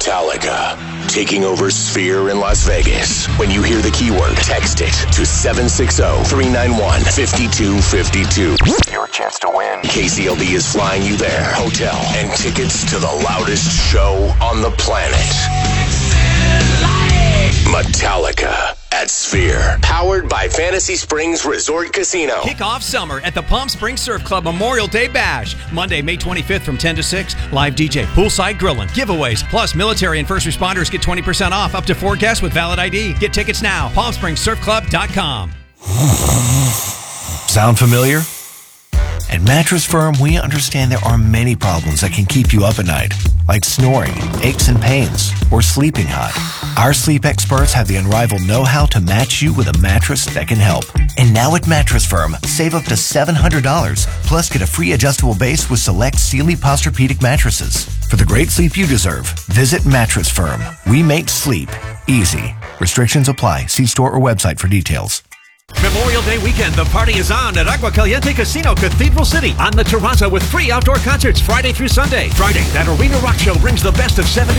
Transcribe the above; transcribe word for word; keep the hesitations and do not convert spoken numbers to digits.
Metallica, taking over Sphere in Las Vegas. When you hear the keyword, text it to seven six zero, three nine one, five two five two. Your chance to win. K C L D is flying you there. Hotel and tickets to the loudest show on the planet. Metallica at Sphere. Powered by Fantasy Springs Resort Casino. Kick off summer at the Palm Springs Surf Club Memorial Day Bash. Monday, May twenty-fifth from ten to six. Live D J, poolside grilling, giveaways. Plus, military and first responders get twenty percent off up to four guests with valid I D. Get tickets now. palm springs surf club dot com. Sound familiar? At Mattress Firm, we understand there are many problems that can keep you up at night, like snoring, aches and pains, or sleeping hot. Our sleep experts have the unrivaled know-how to match you with a mattress that can help. And now at Mattress Firm, save up to seven hundred dollars, plus get a free adjustable base with select Sealy Posturepedic mattresses. For the great sleep you deserve, visit Mattress Firm. We make sleep easy. Restrictions apply. See store or website for details. Memorial Day weekend, the party is on at Agua Caliente Casino, Cathedral City, on the Terraza with free outdoor concerts Friday through Sunday. Friday, that Arena Rock Show brings the best of seventies